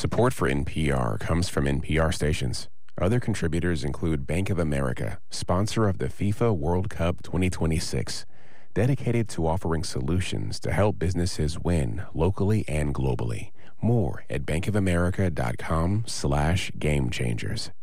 Support for NPR comes from NPR stations. Other contributors include Bank of America, sponsor of the FIFA World Cup 2026, dedicated to offering solutions to help businesses win locally and globally. More at bankofamerica.com/gamechangers.